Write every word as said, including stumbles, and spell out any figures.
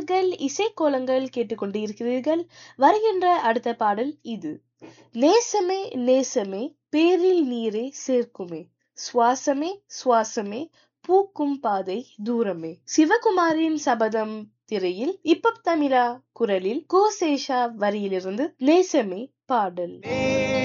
நேயர்கள் இசைக்கோலங்கள் கேட்டுக்கொண்டு இருக்கிறீர்கள். வருகின்ற அடுத்த பாடல் இது. நேசமே நேசமே பேரில் நீரே சேர்க்குமே, சுவாசமே சுவாசமே பூக்கும் பாதை தூரமே. சிவகுமாரின் சபதம் திரையில் இப்ப தமிழா குரலில் கோசேஷா வரியிலிருந்து நேசமே பாடல்.